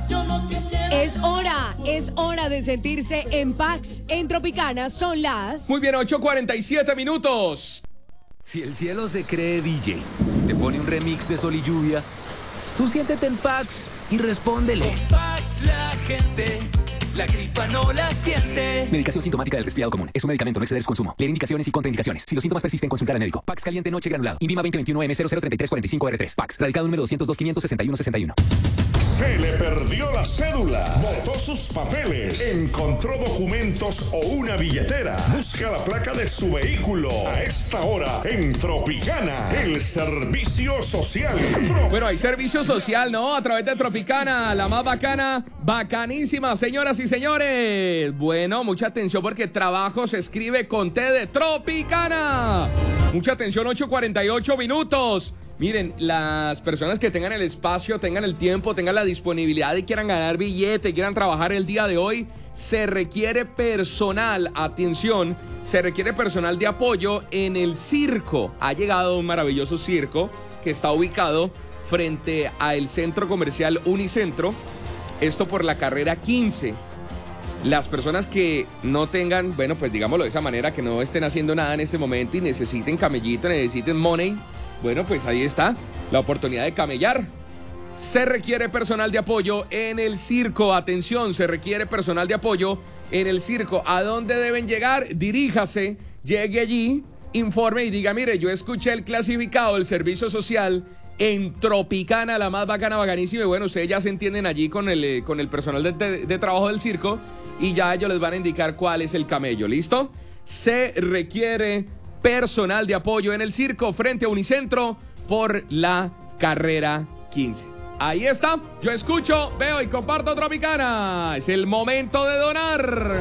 Es hora de sentirse en paz. En Tropicana son las... Muy bien, 8:47 minutos. Si el cielo se cree DJ, te pone un remix de Sol y Lluvia, tú siéntete en Pax y respóndele. Con Pax la gente, la gripa no la siente. Medicación sintomática del resfriado común. Es un medicamento, no exceder su consumo. Leer indicaciones y contraindicaciones. Si los síntomas persisten, consultar al médico. Pax caliente noche granulado. Invima 2021M003345R3. Pax. Radical número 202-561-61. Se le perdió la cédula, botó sus papeles, encontró documentos o una billetera. Busca la placa de su vehículo a esta hora en Tropicana, el servicio social. Bueno, hay servicio social, ¿no? A través de Tropicana, la más bacana, bacanísima, señoras y señores. Bueno, mucha atención porque trabajo se escribe con T de Tropicana. Mucha atención, 8:48 minutos. Miren, las personas que tengan el espacio, tengan el tiempo, tengan la disponibilidad y quieran ganar billete, quieran trabajar el día de hoy, se requiere personal, atención, se requiere personal de apoyo en el circo. Ha llegado un maravilloso circo que está ubicado frente al centro comercial Unicentro, esto por la carrera 15. Las personas que no tengan, bueno, pues digámoslo de esa manera, que no estén haciendo nada en este momento y necesiten camellito, necesiten money, bueno, pues ahí está la oportunidad de camellar. Se requiere personal de apoyo en el circo. Atención, se requiere personal de apoyo en el circo. ¿A dónde deben llegar? Diríjase, llegue allí, informe y diga, mire, yo escuché el clasificado del servicio social en Tropicana, la más bacana, bacanísima. Y bueno, ustedes ya se entienden allí con el personal de trabajo del circo y ya ellos les van a indicar cuál es el camello. ¿Listo? Se requiere personal de apoyo en el circo frente a Unicentro por la carrera 15. Ahí está, yo escucho, veo y comparto Tropicana. Es el momento de donar.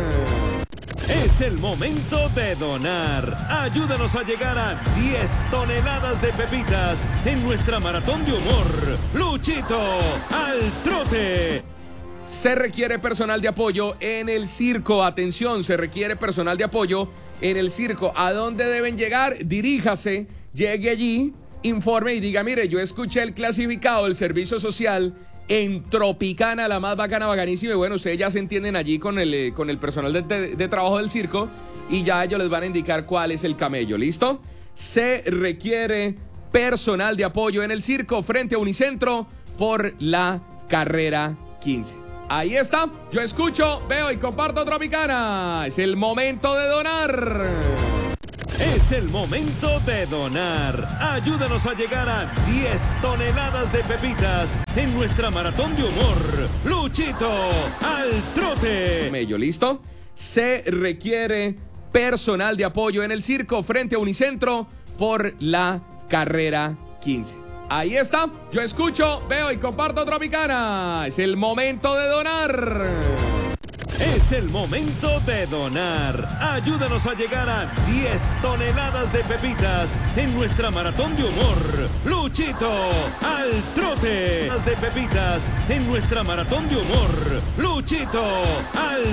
Es el momento de donar. Ayúdanos a llegar a 10 toneladas de pepitas en nuestra maratón de humor. Luchito al trote. Se requiere personal de apoyo en el circo. Atención, se requiere personal de apoyo en el circo. ¿A dónde deben llegar? Diríjase, llegue allí, informe y diga, mire, yo escuché el clasificado del servicio social en Tropicana, la más bacana, bacanísima. Y bueno, ustedes ya se entienden allí con el personal de trabajo del circo y ya ellos les van a indicar cuál es el camello. ¿Listo? Se requiere personal de apoyo en el circo frente a Unicentro por la carrera 15. Ahí está, yo escucho, veo y comparto Tropicana. Es el momento de donar. Es el momento de donar. Ayúdanos a llegar a 10 toneladas de pepitas en nuestra maratón de humor. Luchito al trote. ¿Listo? Se requiere personal de apoyo en el circo frente a Unicentro por la carrera 15. Ahí está, yo escucho, veo y comparto Tropicana. Es el momento de donar. Es el momento de donar. Ayúdanos a llegar a 10 toneladas de pepitas en nuestra maratón de humor. Luchito al trote. De pepitas en nuestra maratón de humor. Luchito al